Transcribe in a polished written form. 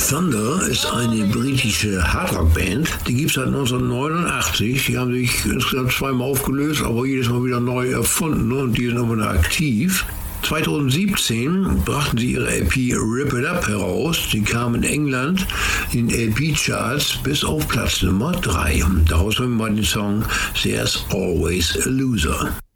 Thunder ist eine britische Hardrock-Band. Die gibt es seit 1989. Die haben sich insgesamt zweimal aufgelöst, aber jedes Mal wieder neu erfunden und die sind immer noch aktiv. 2017 brachten sie ihre LP Rip It Up heraus. Die kam in England in den LP-Charts bis auf Platz Nummer 3. Daraus hören wir mal den Song There's Always a Loser.